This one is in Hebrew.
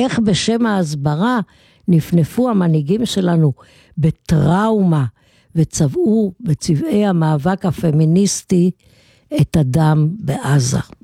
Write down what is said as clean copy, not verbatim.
איך בשם ההסברה נפנפו המנהיגים שלנו בטראומה, וצבעו בצבעי המאבק הפמיניסטי את הדם בעזה.